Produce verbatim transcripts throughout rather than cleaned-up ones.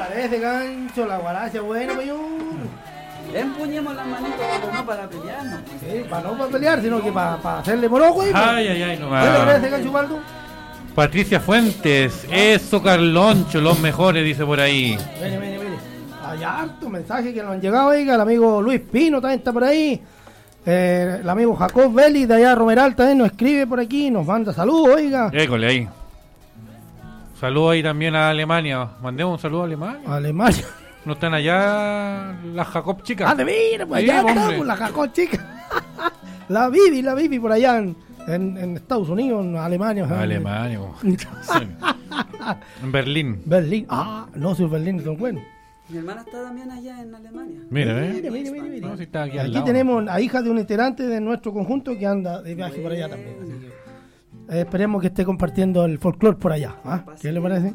parece, gancho? La guaracha buena, peñón. Empuñemos las manitos, pero no para pelearnos. Sí, para no para pelear, sino que para, para hacerle moroco. Ay, ay, ay, no ¿Qué le parece, gancho, Baldo? Patricia Fuentes, eso Carloncho, los mejores, dice por ahí. Mire, mire, mire. Hay harto mensaje que nos han llegado, oiga, el amigo Luis Pino también está por ahí. Eh, el amigo Jacob Vélez de allá Romeral también nos escribe por aquí, nos manda saludos, oiga. École ahí. Saludos ahí también a Alemania. Mandemos un saludo a Alemania. Alemania. ¿No están allá las Jacob chicas? Ah, de mira, pues allá estamos, las Jacob chicas. La Bibi, la Bibi por allá en, en, en Estados Unidos, en Alemania. Alemania. En Berlín. Berlín. Ah, no, si es Berlín, son buenos. Mi hermana está también allá en Alemania. Mira, ¿eh? Mira, mira, mira, mira. No, si está aquí aquí aquí tenemos a hija de un integrante de nuestro conjunto que anda de viaje por allá también. Así que, eh, esperemos que esté compartiendo el folclore por allá. ¿Ah? ¿Qué le parece?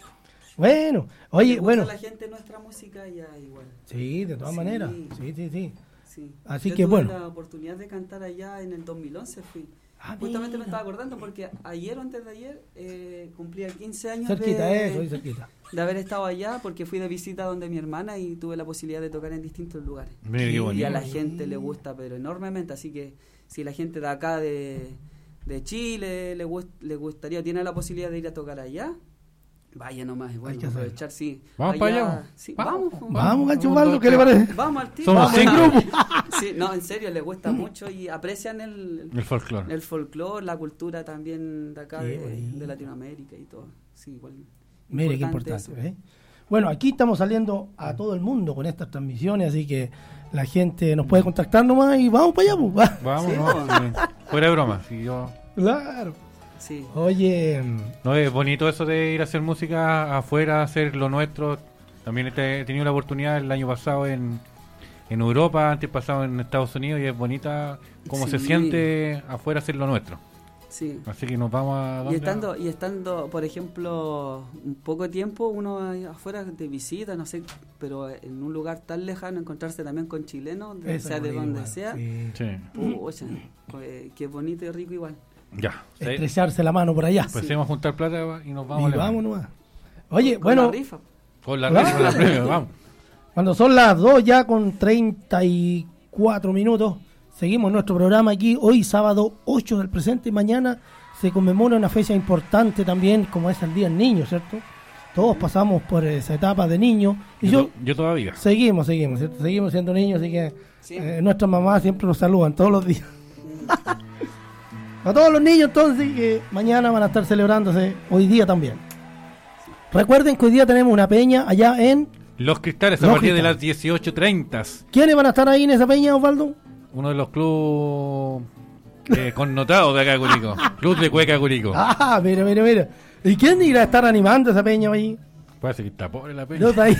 Bueno, oye, bueno. la gente nuestra música ya igual. Sí, de todas sí. maneras. Sí, sí, sí. sí. Así Yo que tuve bueno. la oportunidad de cantar allá en el dos mil once, fui. Ah, Justamente mira. me estaba acordando porque ayer o antes de ayer eh, cumplía quince años Cerquita, de, eso, y cerquita. de haber estado allá porque fui de visita donde mi hermana y tuve la posibilidad de tocar en distintos lugares. Mira qué bonito. Y a la gente le gusta, pero enormemente, así que si la gente de acá de, de Chile le, gust, le gustaría, tiene la posibilidad de ir a tocar allá, vaya nomás, y bueno, aprovechar, sí. Vamos allá, para allá. Sí, vamos, vamos, vamos, vamos gancho Baldo, ¿qué le parece? Vamos al tiro. Somos Vamos. cinco grupos. Sí, no, en serio, les gusta mucho y aprecian el, el folclore. El folclore, la cultura también de acá, de, de Latinoamérica y todo. Sí, igual. Mire qué importante, ¿eh? Bueno, aquí estamos saliendo a todo el mundo con estas transmisiones, así que la gente nos puede contactar nomás y vamos para allá, pues. Vamos, sí, no, sí. Fuera de broma, si yo... Claro. Sí. Oye, no es bonito eso de ir a hacer música afuera, hacer lo nuestro. También he tenido la oportunidad el año pasado en, en Europa, antes pasado en Estados Unidos, y es bonita cómo sí. se siente afuera hacer lo nuestro. Sí. Así que nos vamos a... Y estando, y estando, por ejemplo, un poco tiempo, uno afuera de visita, no sé, pero en un lugar tan lejano, encontrarse también con chilenos, de, sea de donde igual, sea, sí. Sí. Pucha, pues, que bonito y rico igual. Ya. Estrecharse la mano por allá. Pues sí. Vamos a juntar plata y nos vamos y a vamos nomás. Oye, con bueno. La rifa. Con la rifa, con la premio, vamos. Cuando son las dos ya con treinta y cuatro minutos, seguimos nuestro programa aquí. Hoy sábado ocho del presente y mañana se conmemora una fecha importante también, como es el Día del Niño, ¿cierto? Todos pasamos por esa etapa de niño. Y yo, yo, yo todavía. Seguimos, seguimos, ¿cierto? Seguimos siendo niños, así que sí. eh, nuestras mamás siempre nos saludan todos los días. A todos los niños entonces que mañana van a estar celebrándose hoy día también. Recuerden que hoy día tenemos una peña allá en Los Cristales a Los partir Cristales. de las dieciocho treinta. ¿Quiénes van a estar ahí en esa peña, Osvaldo? Uno de los clubes eh, connotados de acá de Curicó. Club de Cueca Curicó. Ah, mira, mira, mira. ¿Y quién irá a estar animando esa peña ahí? Parece que está pobre la peña. Yo está ahí.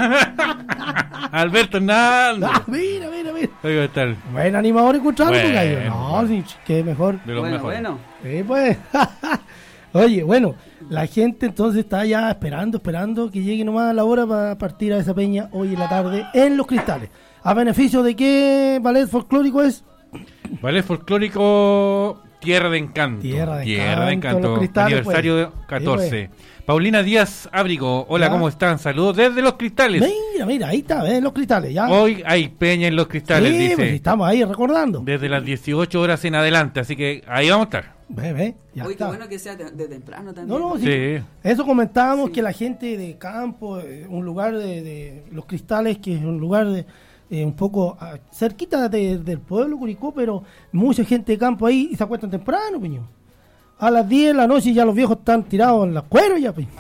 Alberto Hernández. Ah, mira, mira, mira. Ahí va a estar. Buen animador encontrado, Bueno, gallo. No, bueno. sí, que mejor. De los Bueno, mejores. bueno. Sí, pues. Oye, bueno, la gente entonces está ya esperando, esperando que llegue nomás la hora para partir a esa peña hoy en la tarde en Los Cristales. ¿A beneficio de qué ballet folclórico es? Ballet folclórico Tierra de Encanto. Tierra de Tierra de Encanto, Encanto. Los Cristales, Aniversario pues. de catorce. Sí, Paulina Díaz Ábrigo. Hola, Ya. ¿cómo están? Saludos desde Los Cristales. Mira, mira, ahí está, ¿ves? Los Cristales, ya. Hoy hay peña en Los Cristales, sí, dice. pues, estamos ahí recordando. Desde las dieciocho horas en adelante, así que ahí vamos a estar. Ve, ve, ya Uy, qué está. bueno que sea de, de temprano también. No, no, sí. Sí. Eso comentábamos Sí. que la gente de campo, eh, un lugar de, de Los Cristales, que es un lugar de, eh, un poco ah, cerquita de- del pueblo Curicó, pero mucha gente de campo ahí y se acuestan temprano, piño. A las diez de la noche ya los viejos están tirados en la cuero ya, piño.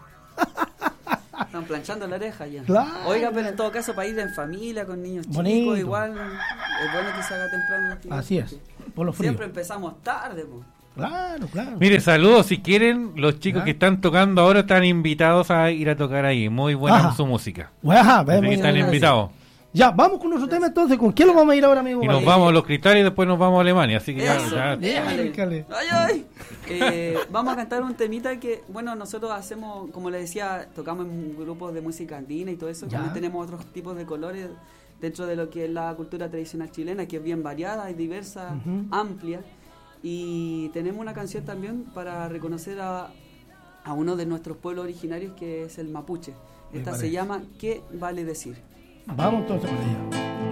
Están planchando la oreja ya. Claro. Oiga, pero en todo caso, para ir en familia, con niños Bonito. chicos, igual es bueno que se haga temprano. la actividad, Así es, porque por los fríos. Siempre empezamos tarde, po. Claro, claro. Mire, saludos, si quieren, los chicos Ya. que están tocando ahora están invitados a ir a tocar ahí. Muy buena Ajá. su música. Bueno, ajá, Así ve, que muy están bien. invitados. Ya, vamos con nuestro tema entonces. ¿Con quién lo vamos a ir ahora, amigo? Y nos Vale. vamos a Los Cristales y después nos vamos a Alemania. Así que ya, Eso, ya- déjale. Déjale. Ay, ay. Eh, vamos a cantar un temita que, bueno, nosotros hacemos, como le decía, tocamos en grupos de música andina y todo eso. Ya. También tenemos otros tipos de colores dentro de lo que es la cultura tradicional chilena, que es bien variada y diversa, Ujú. amplia. Y tenemos una canción también para reconocer a a uno de nuestros pueblos originarios, que es el mapuche. Esta se llama ¿Qué vale decir? Vamos entonces por allá.